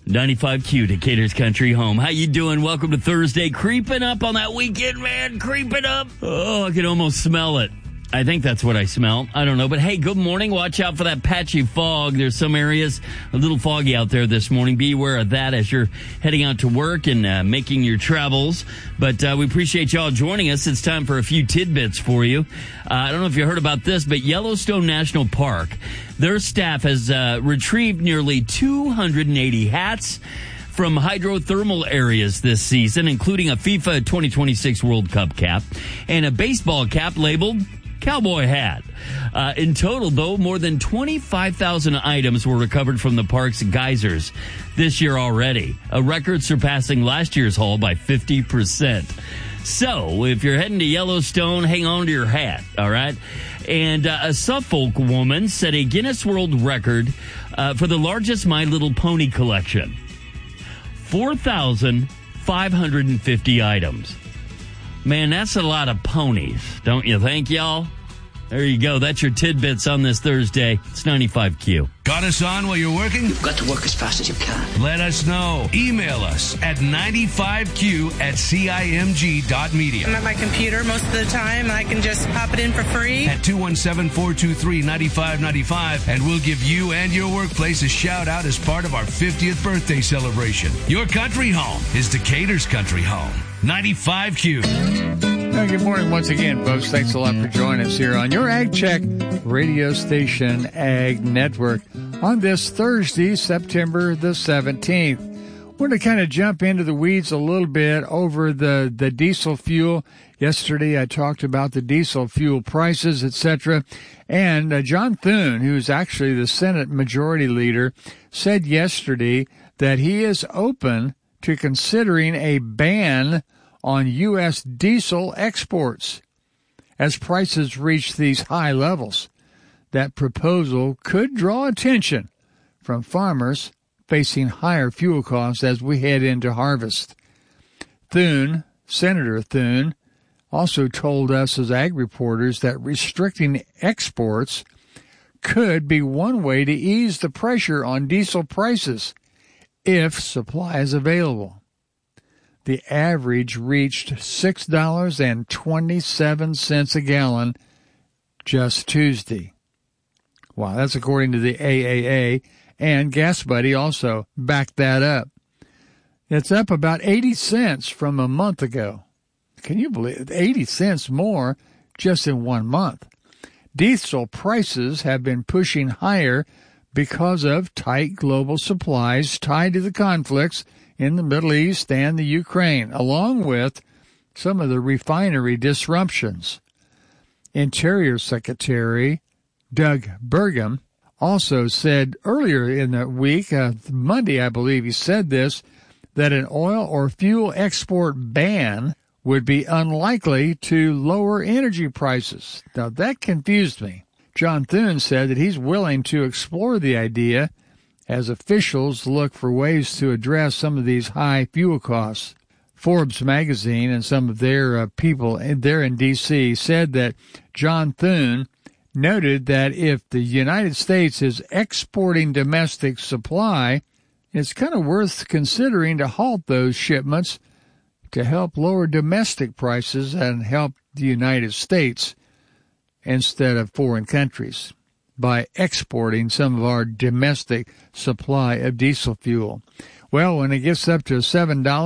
95Q, Decatur's Country Home. How you doing? Welcome to Thursday. Creeping up on that weekend, man. Creeping up. Oh, I can almost smell it. I think that's what I smell. I don't know. But hey, good morning. Watch out for that patchy fog. There's some areas a little foggy out there this morning. Be aware of that as you're heading out to work and making your travels. But we appreciate y'all joining us. It's time for a few tidbits for you. I don't know if you heard about this, but Yellowstone National Park, their staff has retrieved nearly 280 hats from hydrothermal areas this season, including a FIFA 2026 World Cup cap and a baseball cap labeled cowboy hat. In total, though, more than 25,000 items were recovered from the park's geysers this year already, a record surpassing last year's haul by 50%. So, if you're heading to Yellowstone, hang on to your hat, all right? And a Suffolk woman set a Guinness World Record for the largest My Little Pony collection. 4,550 items. Man, that's a lot of ponies, don't you think, y'all? There you go. That's your tidbits on this Thursday. It's 95Q. Got us on while you're working? You've got to work as fast as you can. Let us know. Email us at 95q@cimg.media. I'm at my computer most of the time, and I can just pop it in for free. At 217-423-9595, and we'll give you and your workplace a shout-out as part of our 50th birthday celebration. Your country home is Decatur's Country Home. 95Q. Good morning once again, folks. Thanks a lot for joining us here on your Ag Check radio station, Ag Network, on this Thursday, September the 17th. We're going to kind of jump into the weeds a little bit over the diesel fuel. Yesterday, I talked about the diesel fuel prices, etc. And John Thune, who's actually the Senate Majority Leader, said yesterday that he is open to considering a ban on U.S. diesel exports as prices reach these high levels. That proposal could draw attention from farmers facing higher fuel costs as we head into harvest. Senator Thune, also told us as ag reporters that restricting exports could be one way to ease the pressure on diesel prices if supply is available. The average reached $6.27 a gallon just Tuesday. Wow, that's according to the AAA, and GasBuddy also backed that up. It's up about 80 cents from a month ago. Can you believe it? 80 cents more just in 1 month. Diesel prices have been pushing higher because of tight global supplies tied to the conflicts in the Middle East and the Ukraine, along with some of the refinery disruptions. Interior Secretary Doug Burgum also said earlier in the week, Monday I believe he said this, that an oil or fuel export ban would be unlikely to lower energy prices. Now that confused me. John Thune said that he's willing to explore the idea as officials look for ways to address some of these high fuel costs. Forbes magazine and some of their people there in D.C. said that John Thune noted that if the United States is exporting domestic supply, it's kind of worth considering to halt those shipments to help lower domestic prices and help the United States instead of foreign countries by exporting some of our domestic supply of diesel fuel. Well, when it gets up to $7,